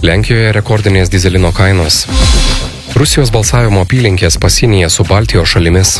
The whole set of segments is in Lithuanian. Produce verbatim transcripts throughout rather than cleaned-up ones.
Lenkijoje rekordinės dyzelino kainos. Rusijos balsavimo apylinkės pasienyje su Baltijos šalimis.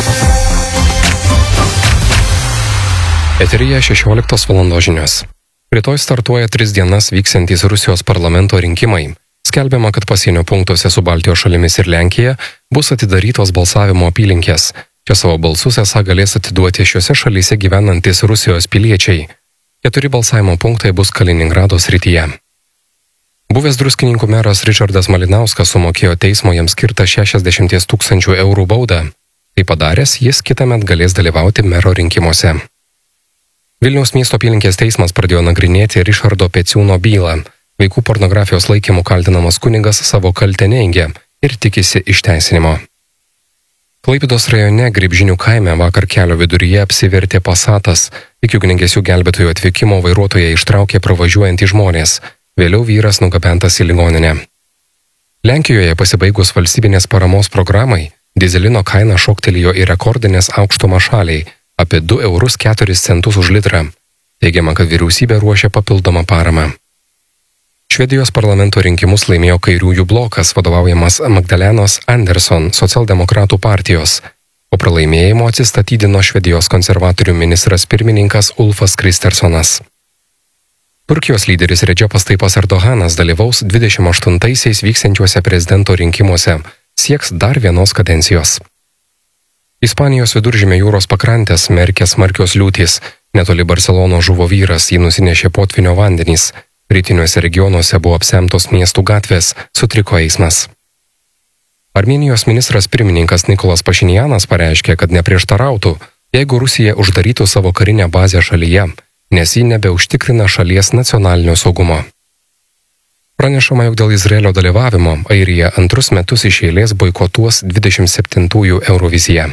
Eteryje šešioliktos valandos žinios. Rytoj startuoja tris dienas vyksiantys Rusijos parlamento rinkimai. Skelbiama, kad pasienio punktuose su Baltijos šalimis ir Lenkija bus atidarytos balsavimo apylinkės. Čia savo balsus esą galės atiduoti šiuose šalyse gyvenantis Rusijos piliečiai. Keturi balsavimo punktai bus Kaliningrado srityje. Buvęs Druskininkų meras Ričardas Malinauskas sumokėjo teismo jam skirtą šešiasdešimt tūkstančių eurų baudą. Tai padaręs, jis kitąmet galės dalyvauti mero rinkimuose. Vilniaus miesto apylinkės teismas pradėjo nagrinėti Ričardo Peciūno bylą. Vaikų pornografijos laikymų kaltinamas kunigas savo kaltę neigia ir tikisi išteisinimo. Klaipėdos rajone Grybžinių kaime vakar kelio viduryje apsivertė Pasatas. Iki ugniagesių gelbėtojų atvykimo vairuotoją ištraukė pravažiuojantys žmonės. Vėliau vyras nugabentas į ligoninę. Lenkijoje pasibaigus valstybinės paramos programai, dyzelino kaina šoktelėjo į rekordinės aukštumą šaliai – apie du eurus keturis centus už litrą. Teigiama, kad vyriausybė ruošia papildomą paramą. Švedijos parlamento rinkimus laimėjo kairiųjų blokas, vadovaujamas Magdalenos Anderson socialdemokratų partijos. Po pralaimėjimo atsistatydino Švedijos konservatorių ministras pirmininkas Ulfas Kristersonas. Turkijos lyderis Redžepas Tayyipas Erdoganas dalyvaus dvidešimt aštuntaisiais vyksiančiuose prezidento rinkimuose, sieks dar vienos kadencijos. Ispanijos viduržemio jūros pakrantės merkė smarkios liūtys. Netoli Barcelonos žuvo vyras, jį nusinešė potvynio vandenys. Rytiniuose regionuose buvo apsemtos miestų gatvės, sutriko eismas. Armėnijos ministras pirmininkas Nikolas Pašinjanas pareiškė, kad neprieštarautų, jeigu Rusija uždarytų savo karinę bazę šalyje, nes ji nebeužtikrina šalies nacionalinio saugumo. Pranešama, jog dėl Izraelio dalyvavimo Airija antrus metus iš eilės boikotuos dvidešimt septintųjų Euroviziją.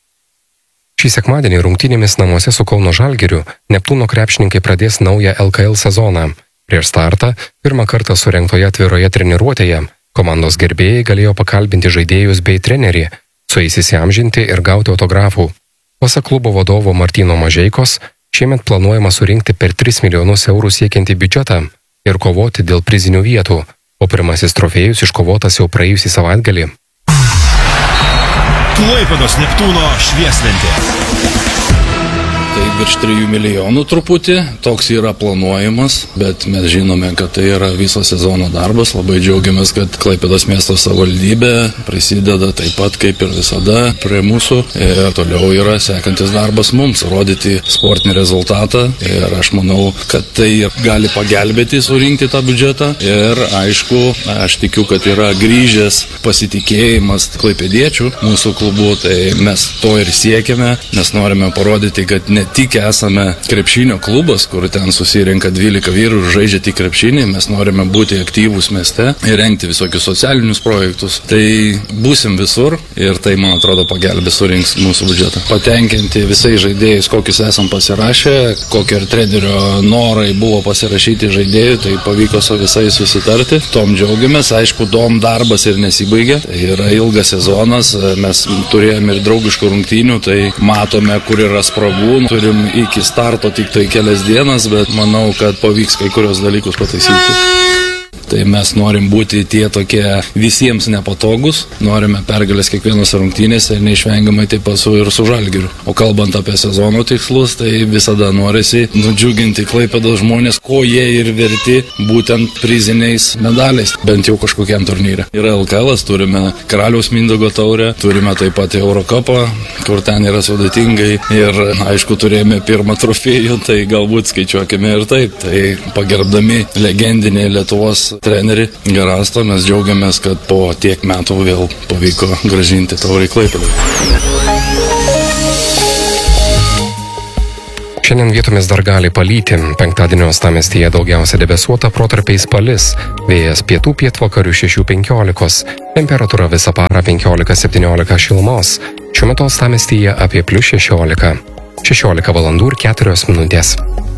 Šį sekmadienį rungtynėmis namuose su Kauno Žalgiriu Neptūno krepšininkai pradės naują L K L sezoną. Prieš startą, pirmą kartą surengtoje atviroje treniruotėje, komandos gerbėjai galėjo pakalbinti žaidėjus bei trenerį, su jais įsiamžinti ir gauti autografų. Pasak klubo vadovo Martyno Mažeikos, šiemet planuojama surinkti per tris milijonus eurų siekiantį biudžetą ir kovoti dėl prizinių vietų, o pirmasis trofėjus iškovotas jau praėjusį savaitgalį. Klaipėdos Neptūno švieslentė. Tai virš trijų milijonų truputį, toks yra planuojamas, bet mes žinome, kad tai yra viso sezono darbas. Labai džiaugiamės, kad Klaipėdos miesto savivaldybė prisideda taip pat kaip ir visada prie mūsų. Ir toliau yra sekantis darbas mums, rodyti sportinį rezultatą. Ir aš manau, kad tai gali pagelbėti surinkti tą biudžetą. Ir aišku, aš tikiu, kad yra grįžęs pasitikėjimas klaipėdiečių mūsų klubu. Tai mes to ir siekiame, nes norime parodyti, kad ne tik esame krepšinio klubas, kur ten susirenka dvylika vyrų ir žaidžia tik krepšinį, mes norime būti aktyvūs mieste ir rengti visokius socialinius projektus. Tai būsim visur ir tai, man atrodo, pagelbės surinks mūsų biudžetą. Patenkinti visais žaidėjais, kokius esam pasirašę, kokie ir trenerio norai buvo pasirašyti žaidėjų, tai pavyko su visais susitarti. Tom džiaugiamės, aišku, dom darbas ir nesibaigė. Tai yra ilgas sezonas, mes turėjome ir draugiškų rungtynių, tai matome, kur yra spragų. Turim iki starto tik tai kelias dienas, bet manau, kad pavyks kai kurios dalykus pataisyti. Tai mes norim būti tie tokie visiems nepatogus, norime pergalės kiekvienos rungtynėse ir neišvengiamai taip pat su ir su Žalgiriu. O kalbant apie sezono tikslus, tai visada norisi nudžiuginti Klaipėdos žmonės, ko jie ir verti būtent priziniais medaliais, bent jau kažkokiam turnyre. Yra L K L, turime Karaliaus Mindaugo taurę, turime taip pat Eurocupą, kur ten yra sudėtingai ir aišku turėjome pirmą trofėjų, tai galbūt skaičiuokime ir taip. Tai pagerbdami legendinį Lietuvos trenerį Garastą, mes džiaugiamės, kad po tiek metų vėl pavyko grąžinti taurę į Klaipėdą. Šiandien vietomis dar gali palyti. Penktadienio uostamiestyje daugiausia debesuota, protarpiais palis. Vėjas pietų pietvakarių šešių penkiolikos. Temperatūra visą parą penkiolika septyniolika šilumos. Šiuo metu uostamiestyje apie plius šešiolika. šešiolika valandų ir keturios minutės.